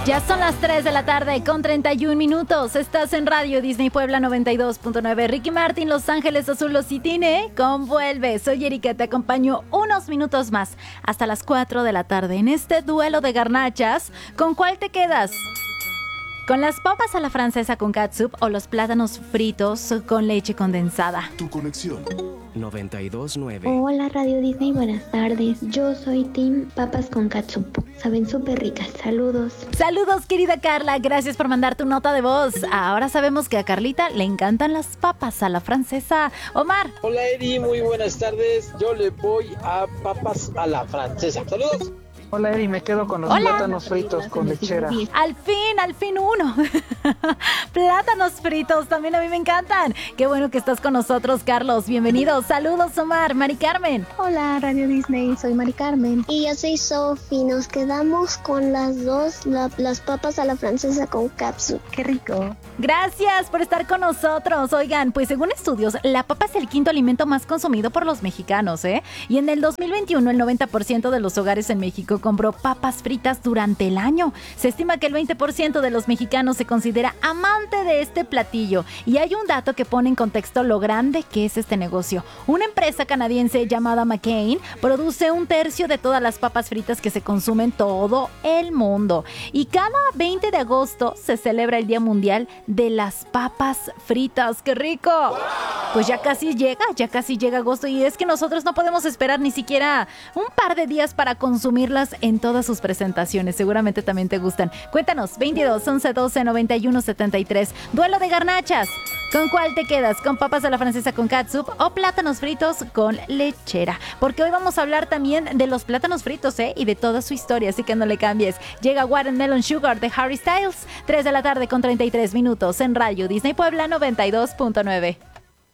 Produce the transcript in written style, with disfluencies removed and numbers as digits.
Ya son las 3 de la tarde con 31 minutos. Estás en Radio Disney Puebla 92.9. Ricky Martin, Los Ángeles Azules y Tine con Vuelve. Soy Erika, te acompaño unos minutos más hasta las 4 de la tarde en este duelo de garnachas. ¿Con cuál te quedas? ¿Con las papas a la francesa con catsup o los plátanos fritos con leche condensada? Tu conexión 92.9. Hola Radio Disney, buenas tardes. Yo soy Team Papas con Catsup. Saben súper ricas. Saludos. Saludos, querida Carla. Gracias por mandar tu nota de voz. Ahora sabemos que a Carlita le encantan las papas a la francesa. Omar. Hola Eri, muy buenas tardes. Yo le voy a papas a la francesa. Saludos. Hola Eri, me quedo con los plátanos fritos con lechera. Al fin uno. Plátanos fritos, también a mí me encantan. Qué bueno que estás con nosotros, Carlos. Bienvenido. Saludos, Omar. Mari Carmen. Hola, Radio Disney. Soy Mari Carmen. Y yo soy Sofi. Nos quedamos con las dos, las papas a la francesa con catsup. Qué rico. Gracias por estar con nosotros. Oigan, pues según estudios, la papa es el quinto alimento más consumido por los mexicanos, ¿eh? Y en el 2021, el 90% de los hogares en México compró papas fritas durante el año. Se estima que el 20% de los mexicanos se considera amante de este platillo. Y hay un dato que pone en contexto lo grande que es este negocio. Una empresa canadiense llamada McCain produce 1/3 de todas las papas fritas que se consumen en todo el mundo. Y cada 20 de agosto se celebra el Día Mundial de las Papas Fritas. ¡Qué rico! ¡Wow! Pues ya casi llega agosto y es que nosotros no podemos esperar ni siquiera un par de días para consumirlas en todas sus presentaciones. Seguramente también te gustan. Cuéntanos, 22 11 12 91 73. Duelo de garnachas. ¿Con cuál te quedas? ¿Con papas a la francesa con catsup o plátanos fritos con lechera? Porque hoy vamos a hablar también de los plátanos fritos, y de toda su historia, así que no le cambies. Llega Watermelon Sugar de Harry Styles, 3 de la tarde con 33 minutos en Radio Disney Puebla 92.9.